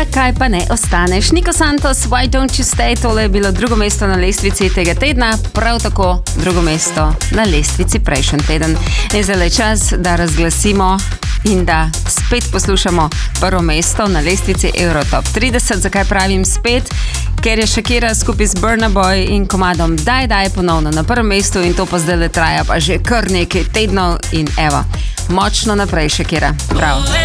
Zakaj pa ne ostaneš? Nico Santos, Why Don't You Stay? Tole je bilo drugo mesto na lestvici tega tedna, prav tako drugo mesto na lestvici prejšnji teden. In zdaj je čas, da razglasimo in da spet poslušamo prvo mesto na lestvici Eurotop 30. Zakaj pravim spet? Ker je Shakira skupaj z Burna Boy in komadom Daj ponovno na prvem mestu in to pa zdaj le traja pa že kar nekaj tednov in evo, močno naprej Shakira. Prav.